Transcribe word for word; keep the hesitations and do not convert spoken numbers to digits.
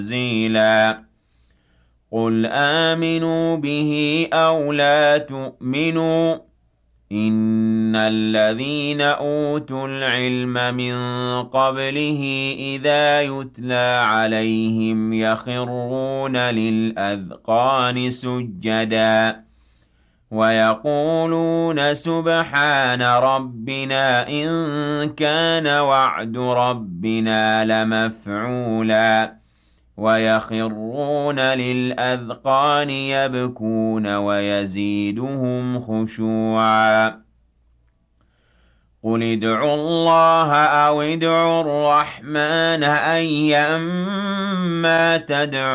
تنزيلا قل آمنوا به أو لا تؤمنوا إن الذين أوتوا العلم من قبله إذا يتلى عليهم يخرون للأذقان سجدا ويقولون سبحان ربنا إن كان وعد ربنا لمفعولا ويخرون للأذقان يبكون ويزيدهم خشوعا قل ادعوا الله أو ادعوا الرحمن أيما تدعوا